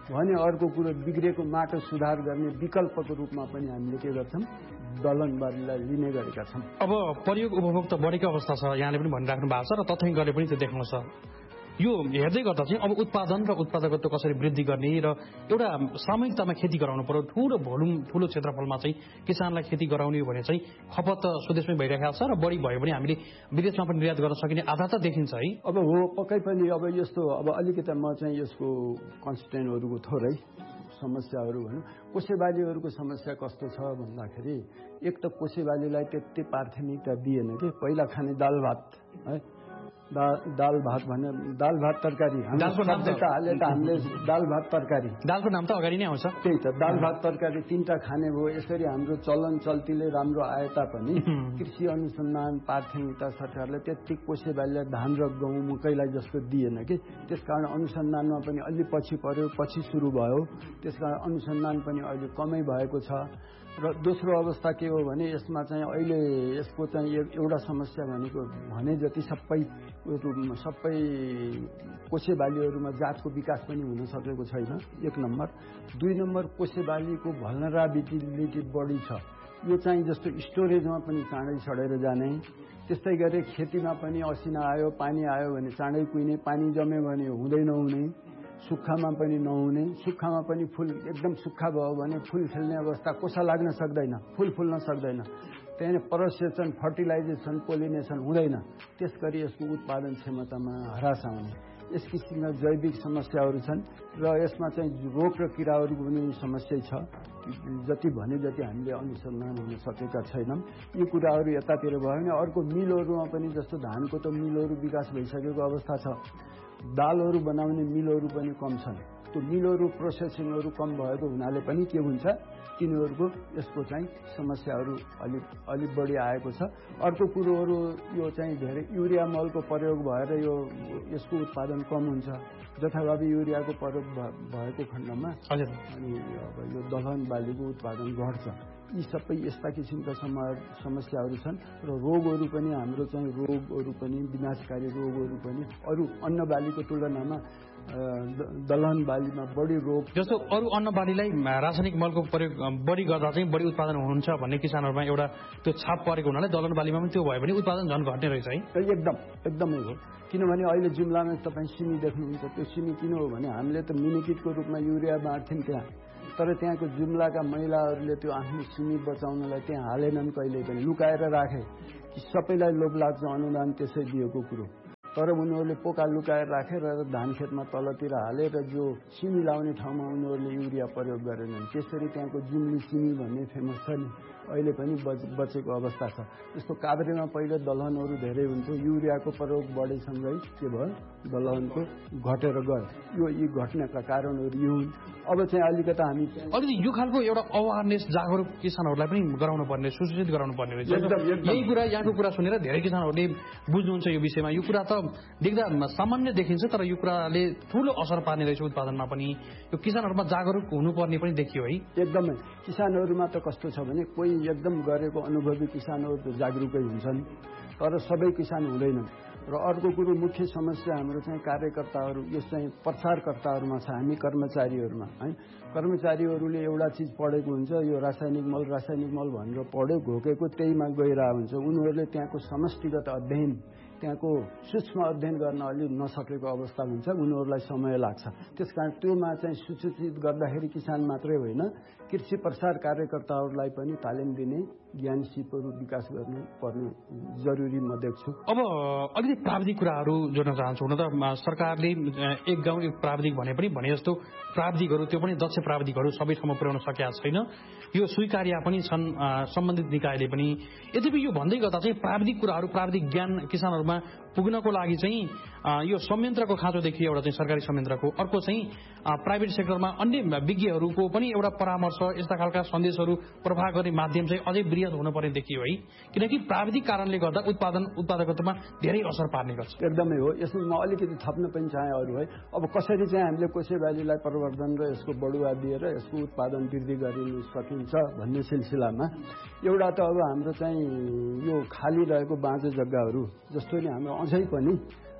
भने अर्को कुरो बिग्रेको माटो सुधार गर्ने विकल्पको रूपमा पनि हामीले के गर्छौँ दलहन बालीलाई लिने गरेका छौँ। अब प्रयोग उपभोग त बढेको अवस्था छ, यहाँले पनि भनिराख्नु भएको छ र तथ्याङ्कले पनि त्यो देखाउँछ। यो हेर्दै गर्दा चाहिँ अब उत्पादन र उत्पादकत्व कसरी वृद्धि गर्ने र एउटा सामूहिकतामा खेती गराउनु पर्यो, ठुलो भोल्युम ठुलो क्षेत्रफलमा चाहिँ किसानलाई खेती गराउने भने चाहिँ खपत त स्वदेशमै भइरहेको छ र बढी भयो भने हामीले विदेशमा पनि निर्यात गर्न सकिने आधार त देखिन्छ है। अब हो पक्कै पनि अब यस्तो अब अलिकति म चाहिँ यसको कन्स्टेन्टहरूको थोरै समस्याहरू भनौँ। कोसेबालीहरूको समस्या कस्तो छ भन्दाखेरि एक त कोसेबालीलाई त्यति प्राथमिकता दिएन कि पहिला खाने दाल भात है, दाल भात भने दाल भात तरकारी हामीले दाल भात तरकारी दालको नाम त अगाडि नै आउँछ। त्यही त दाल भात तरकारी तीनटा खाने भयो। यसरी हाम्रो चलन चल्तीले राम्रो आए तापनि कृषि अनुसन्धान प्राथमिकता सरकारले त्यति कोसेबालीलाई धान र गहुँ मकैलाई जस्तो दिएन कि, त्यसकारण अनुसन्धानमा पनि अलि पछि पर्यो, पछि सुरु भयो। त्यसकारण अनुसन्धान पनि अहिले कमै भएको छ। र दोस्रो अवस्था के हो भने यसमा चाहिँ अहिले यसको चाहिँ एउटा समस्या भनेको भने जति सबै कोसेबालीहरूमा जातको विकास पनि हुन सकेको छैन, एक नम्बर। दुई नम्बर कोसेबालीको भल्नराबिलिटी बढी छ। यो चाहिँ जस्तो स्टोरेजमा पनि चाँडै सडेर जाने, त्यस्तै गरी खेतीमा पनि असिना आयो पानी आयो भने चाँडै कुहिने, पानी जम्यो भने हुँदै नहुने, सुक्खामा पनि नहुने, सुक्खामा पनि फुल एकदम सुक्खा भयो भने फुल खेल्ने अवस्था, कोसा लाग्न सक्दैन, फुल फुल्न सक्दैन, त्यहाँदेखि परसेचन फर्टिलाइजेसन पोलिनेसन हुँदैन। त्यस गरी यसको उत्पादन क्षमतामा ह्रास आउने यस किसिमका जैविक समस्याहरू छन् र यसमा चाहिँ रोग र किराहरूको पनि समस्या छ। जति भने जति हामीले अनुसन्धान हुन सकेका छैनौँ। यी कुराहरू यतातिर भयो भने अर्को मिलहरूमा पनि जस्तो धानको त मिलहरू विकास भइसकेको अवस्था छ, दालहरू बनाउने मिलहरू पनि कम छन्। त्यो मिलहरू प्रोसेसिङहरू कम भएको हुनाले पनि के हुन्छ तिनीहरूको यसको चाहिँ समस्याहरू अलि बढी आएको छ। अर्को कुरोहरू यो चाहिँ धेरै युरिया मलको प्रयोग भएर यसको उत्पादन कम हुन्छ, जथाभावी युरियाको प्रयोग भएको खण्डमा अनि अब यो दलहन बालीको उत्पादन घट्छ। यी सबै यस्ता किसिमका समस्याहरू छन् र रोगहरू पनि हाम्रो चाहिँ रोगहरू पनि विनाशकारी रोगहरू पनि अरू अन्न बालीको तुलनामा दलहन बालीमा बढी रोग जस्तो अरू अन्न बालीलाई रासायनिक मलको प्रयोग बढी गर्दा चाहिँ बढी उत्पादन हुन्छ भन्ने किसानहरूमा एउटा त्यो छाप परेको हुनाले दलहन बालीमा पनि त्यो भयो भने उत्पादन झन् घट्ने रहेछ है। एकदमै हो। किनभने अहिले जुम्लामा तपाईँ सिमी देख्नुहुन्छ, त्यो सिमी किन हो भने हामीले त मिनिकिटको रूपमा युरिया बाँड्थ्यौँ त्यहाँ, तर त्यहाँको जुम्लाका महिलाहरूले त्यो आफ्नो सिमी बचाउनलाई त्यहाँ हालेनन्, कहिले पनि लुकाएर राखे कि सबैलाई लोभ लाग्छ अनुदान त्यसै दिएको कुरो, तर उनीहरूले पोका लुकाएर राखेर धान खेतमा तलतिर हालेर जो सिमी लाउने ठाउँमा उनीहरूले युरिया प्रयोग गरेनन्। त्यसरी त्यहाँको जुम्ली सिमी भन्ने फेमस छ नि, अहिले पनि बचेको अवस्था छ। जस्तो काभ्रेमा पहिले दलहनहरू धेरै हुन्थ्यो, युरियाको प्रयोग बढेसँगै के भयो दलहनको घटेर गयो। यी घट्नका कारणहरू यो हुन्। अब चाहिँ अलिकति यो खालको एउटा अवेरनेस जागरुक किसानहरूलाई पनि गराउनु पर्ने, सूचित गराउनु पर्ने रहेछ। यही कुरा यहाँको कुरा सुनेर धेरै किसानहरूले बुझ्नुहुन्छ यो विषयमा। यो कुरा त देख्दा सामान्य देखिन्छ तर यो कुराले ठूलो असर पार्ने रहेछ उत्पादनमा पनि। यो किसानहरूमा जागरुक हुनुपर्ने पनि देखियो है। एकदमै किसानहरूमा त कस्तो छ भने कोही एकदम गरेको अनुभवी किसानहरू त जागरुकै हुन्छन्, तर सबै किसान हुँदैनन्। र अर्को कुरो मुख्य समस्या हाम्रो चाहिँ कार्यकर्ताहरू, यस चाहिँ प्रचारकर्ताहरूमा छ, हामी कर्मचारीहरूमा है। कर्मचारीहरूले एउटा चिज पढेको हुन्छ, यो रासायनिक मल भनेर पढ्यो, घोकेको त्यहीमा गइरहेको हुन्छ। उनीहरूले त्यहाँको समष्टिगत अध्ययन, त्यहाँको सूक्ष्म अध्ययन गर्न अलि नसकेको अवस्था हुन्छ, उनीहरूलाई समय लाग्छ। त्यसकारण त्योमा चाहिँ सूचित गर्दाखेरि किसान मात्रै होइन, कृषि प्रसार कार्यकर्ताहरूलाई पनि तालिम दिने, ज्ञान सिपहरू विकास गर्नु पर्ने जरुरी म देख्छु। अब अलिकति प्राविधिक कुराहरू जोड्न चाहन्छु। हुन त सरकारले एक गाउँ एक प्राविधिक भने पनि भने जस्तो प्राविधिकहरू, त्यो पनि दक्ष प्राविधिकहरू सबै ठाउँमा पुर्याउन सकेका छैन। यो स्वीकार्य पनि छन् सम्बन्धित निकायले पनि। यद्यपि यो भन्दै गर्दा चाहिँ प्राविधिक कुराहरू, प्राविधिक ज्ञान किसानहरूमा पुग्नको लागि चाहिँ यो संयन्त्रको खाँचोदेखि एउटा चाहिँ सरकारी संयन्त्रको, अर्को चाहिँ प्राइभेट सेक्टरमा अन्य विज्ञहरूको पनि एउटा परामर्श, यस्ता खालका सन्देशहरू प्रवाह गर्ने माध्यम चाहिँ अझै वृहत हुनुपर्ने देखियो है। किनकि प्राविधिक कारणले गर्दा उत्पादकतामा धेरै असर पार्ने गर्छ। एकदमै हो। यसमा म अलिकति थप्न पनि चाहे अरू है। अब कसरी चाहिँ हामीले कोसेबालीलाई प्रवर्धन र यसको बढुवा दिएर यसको उत्पादन वृद्धि गरिन सकिन्छ भन्ने सिलसिलामा एउटा त अब हाम्रो चाहिँ यो खाली रहेको बाँझो जग्गाहरू, जस्तो नि हाम्रो अझै पनि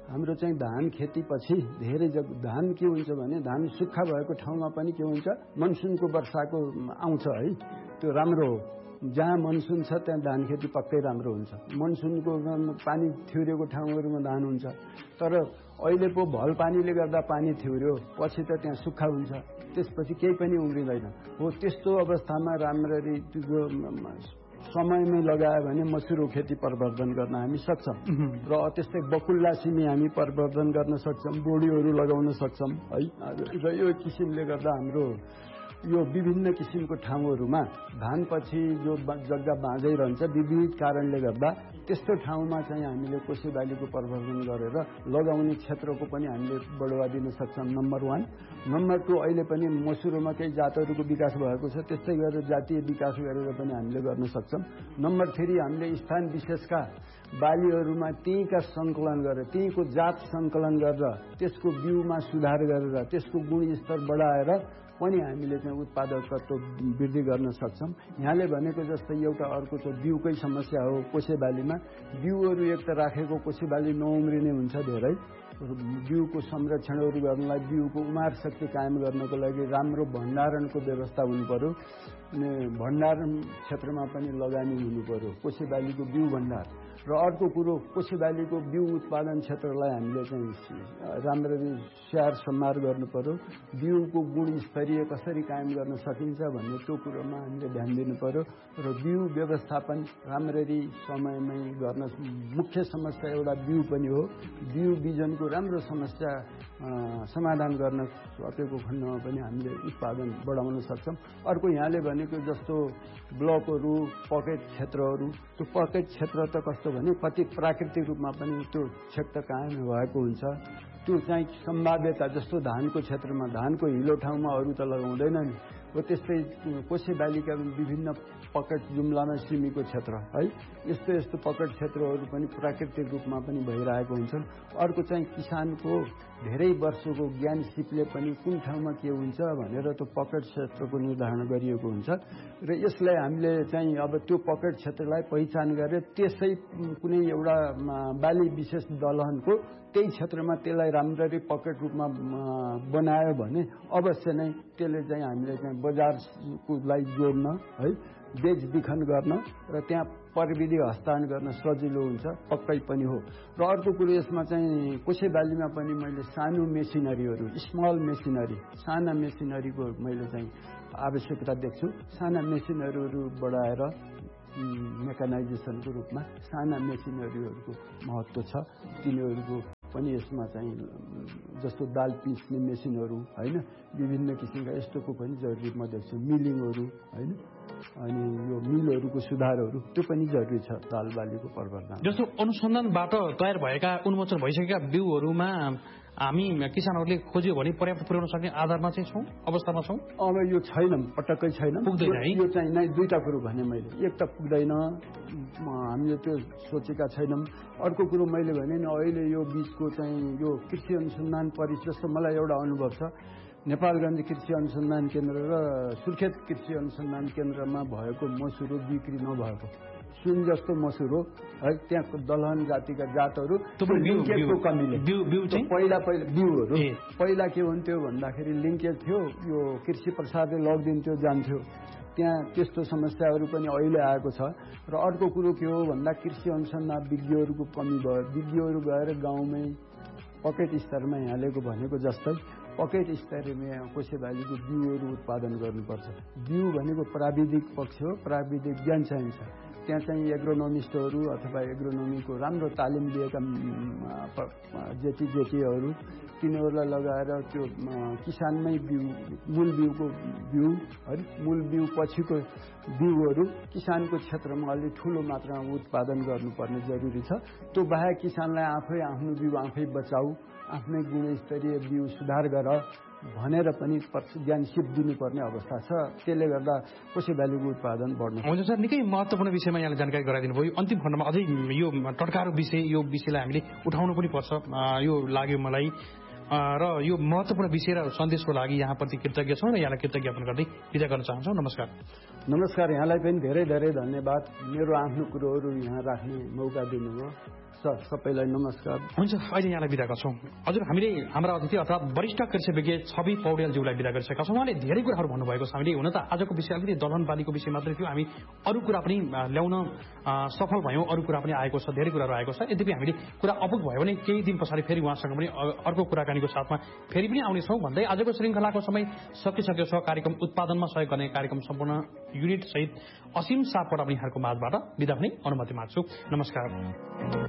हाम्रो चाहिँ धान खेतीपछि धेरै धान के हुन्छ भने धान सुक्खा भएको ठाउँमा पनि के हुन्छ मनसुनको वर्षाको आउँछ है, त्यो राम्रो हो। जहाँ मनसुन छ त्यहाँ धान खेती पक्कै राम्रो हुन्छ। मनसुनको पानी थिउरेको ठाउँहरूमा धान हुन्छ, तर अहिले पो भल पानीले गर्दा पानी थिउर्यो पछि त त्यहाँ सुक्खा हुन्छ, त्यसपछि केही पनि उम्रिँदैन। हो त्यस्तो अवस्थामा राम्ररी समयमै लगायो भने मसुरो खेती प्रवर्धन गर्न हामी सक्छौँ र त्यस्तै बकुल्ला सिमी हामी प्रवर्धन गर्न सक्छौँ, बोडीहरू लगाउन सक्छौँ है। र यो किसिमले गर्दा हाम्रो यो विभिन्न किसिमको ठाउँहरूमा धानपछि जो जग्गा बाँझै रहन्छ विविध कारणले गर्दा त्यस्तो ठाउँमा चाहिँ हामीले कोशी बालीको प्रवर्धन गरेर लगाउने क्षेत्रको पनि हामीले बढावा दिन सक्छौँ, नम्बर 1। नम्बर 2, अहिले पनि मसुरोमा केही जातहरूको विकास भएको छ, त्यस्तै गरेर जातीय विकास गरेर पनि हामीले गर्न सक्छौँ। नम्बर 3, हामीले स्थान विशेषका बालीहरूमा त्यहीँका सङ्कलन गरेर त्यहीँको जात सङ्कलन गरेर त्यसको बिउमा सुधार गरेर त्यसको गुणस्तर बढाएर पनि हामीले चाहिँ उत्पादकत्व वृद्धि गर्न सक्छौँ। यहाँले भनेको जस्तै एउटा अर्को चाहिँ बिउकै समस्या हो। कोसे बालीमा बिउहरू एक त राखेको कोसे बाली नउम्रिने हुन्छ धेरै, बिउको संरक्षणहरू गर्नलाई बिउको उमार शक्ति कायम गर्नको लागि राम्रो भण्डारणको व्यवस्था हुनु पर्यो, अनि भण्डारण क्षेत्रमा पनि लगानी हुनु पर्यो, कोसे बालीको बिउ भण्डार। र अर्को कुरो कोसे बालीको बिउ उत्पादन क्षेत्रलाई हामीले चाहिँ राम्ररी स्याहार सम्हार गर्नु पर्यो, बिउको गुणस्तरीय कसरी कायम गर्न सकिन्छ भन्ने त्यो कुरोमा हामीले ध्यान दिनु पर्यो। र बिउ व्यवस्थापन राम्ररी समयमै गर्न मुख्य समस्या एउटा बिउ पनि हो। बिउ बिजनको राम्रो समस्या समाधान गर्न सकेको खण्डमा पनि हामीले उत्पादन बढाउन सक्छौँ। अर्को यहाँले भनेको जस्तो ब्लकहरू पकेट क्षेत्रहरू, त्यो पकेट क्षेत्र त कस्तो भने कति प्राकृतिक रूपमा पनि त्यो क्षेत्र कायम भएको हुन्छ, त्यो चाहिँ सम्भाव्यता जस्तो धानको क्षेत्रमा धानको हिलो ठाउँमा अरू त लगाउँदैन नि, हो त्यस्तै कोसे बालीका विभिन्न पकेट जुम्लामा सिमीको क्षेत्र है, यस्तो यस्तो पकेट क्षेत्रहरू पनि प्राकृतिक रूपमा पनि भइरहेको हुन्छन्। अर्को चाहिँ किसानको धेरै वर्षको ज्ञान सिपले पनि कुन ठाउँमा के हुन्छ भनेर त्यो पकेट क्षेत्रको निर्धारण गरिएको हुन्छ र यसलाई हामीले चाहिँ अब त्यो पकेट क्षेत्रलाई पहिचान गरेर त्यसै कुनै एउटा बाली विशेष दलहनको त्यही क्षेत्रमा त्यसलाई राम्ररी पकेट रूपमा बनायो भने अवश्य नै त्यसले चाहिँ हामीले चाहिँ बजारको लागि जोड्न है, बेचबिखन गर्न र त्यहाँ प्रविधि हस्तान्तरण गर्न सजिलो हुन्छ, पक्कै पनि हो। र अर्को कुरो यसमा चाहिँ कोसे बालीमा पनि मैले सानो मेसिनरीहरू, स्मल मेसिनरी, साना मेसिनरीको मैले चाहिँ आवश्यकता देख्छु। साना मेसिनरीहरू बढाएर मेकानाइजेसनको रूपमा साना मेसिनरीहरूको महत्त्व छ, तिनीहरूको पनि यसमा चाहिँ जस्तो दाल पिस्ने मेसिनहरू होइन, विभिन्न किसिमका यस्तोको पनि जरुरी म देख्छु, मिलिङहरू होइन, अनि यो मिलहरूको सुधारहरू त्यो पनि जरुरी छ दाल बालीको प्रवर्धन। जस्तो अनुसन्धानबाट तयार भएका उन्मोचन भइसकेका बिउहरूमा हामी किसानहरूले खोज्यो भने पर्याप्त पुर्याउन सक्ने आधारमा चाहिँ छौँ, अवस्थामा छौँ? अब यो छैनौँ, पटक्कै छैनौँ, पुग्दैन है। यो चाहिँ नै दुईटा कुरो भने मैले, एक त पुग्दैन, हामीले त्यो सोचेका छैनौँ। अर्को कुरो मैले भने नि अहिले यो बीचको चाहिँ यो कृषि अनुसन्धान परिषद जस्तो मलाई एउटा अनुभव छ, नेपालगञ्ज कृषि अनुसन्धान केन्द्र र सुर्खेत कृषि अनुसन्धान केन्द्रमा भएको मसुरो बिक्री नभएको सुन जस्तो मसुरो है, त्यहाँ दलहन जातिका जातहरू लिङ्केजको कमीले पहिला बिउहरू पहिला के हुन्थ्यो भन्दाखेरि लिङ्केज थियो, यो कृषि प्रसादले लगिदिन्थ्यो जान्थ्यो, त्यहाँ त्यस्तो समस्याहरू पनि अहिले आएको छ। र अर्को कुरो के हो भन्दा कृषि अनुसन्धान विज्ञहरूको कमी भयो, विज्ञहरू गएर गाउँमै पकेट स्तरमा यहाँलेको भनेको जस्तै पकेट स्तरमा कोसे बालीको बिउहरू उत्पादन गर्नुपर्छ। बिउ भनेको प्राविधिक पक्ष हो, प्राविधिक ज्ञान चाहिन्छ, त्यहाँ चाहिँ एग्रोनोमिस्टहरू अथवा एग्रोनोमीको राम्रो तालिम लिएका जेटीहरू तिनीहरूलाई लगाएर त्यो किसानमै बिउ, मूल बिउको बिउ है, मूल बिउ पछिको बिउहरू किसानको क्षेत्रमा अलि ठुलो मात्रामा उत्पादन गर्नुपर्ने जरुरी छ। त्यो बाहेक किसानलाई आफै आफ्नो बिउ आफै बचाऊ, आफ्नै गुणस्तरीय बिउ सुधार गर भनेर पनि ज्ञान सिप दिनुपर्ने अवस्था छ। त्यसले गर्दा कोसे बालीको उत्पादन बढ्नु। हुन्छ सर, निकै महत्त्वपूर्ण विषयमा यहाँले जानकारी गराइदिनु भयो। अन्तिम खण्डमा अझै यो टड्कारो विषय, यो विषयलाई हामीले उठाउनु पनि पर्छ, यो लाग्यो मलाई। र यो महत्त्वपूर्ण विषय र सन्देशको लागि यहाँप्रति कृतज्ञ छौँ र यहाँलाई कृतज्ञापन गर्दै विदा गर्न चाहन्छौँ। नमस्कार। नमस्कार, यहाँलाई पनि धेरै धेरै धन्यवाद, मेरो आफ्नो कुरोहरू यहाँ राख्ने मौका दिनुभयो। सबैलाई नमस्कार। हुन्छ, अहिले यहाँलाई बिदा गर्छौँ। हजुर, हामीले हाम्रा अतिथि अर्थात् वरिष्ठ कृषि विज्ञ छवि पौडेलज्यूलाई बिदा गरिसकेका छौँ। उहाँले धेरै कुराहरू भन्नुभएको छ। हामीले हुन त आजको विषय अलिकति दलहन बालीको विषय मात्रै थियो, हामी अरू कुरा पनि ल्याउन सफल भयौँ, अरू कुरा पनि आएको छ, धेरै कुराहरू आएको छ। यद्यपि हामीले कुरा अपुग भयो भने केही दिन पछाडि फेरि उहाँसँग पनि अर्को कुराकानीको साथमा फेरि पनि आउनेछौँ भन्दै आजको श्रृङ्खलाको समय सकिसकेको छ। कार्यक्रम उत्पादनमा सहयोग गर्ने कार्यक्रम सम्पूर्ण युनिट सहित असीम सापकोटा पनि यहाँको माझबाट बिदा हुने अनुमति माग्छु। नमस्कार।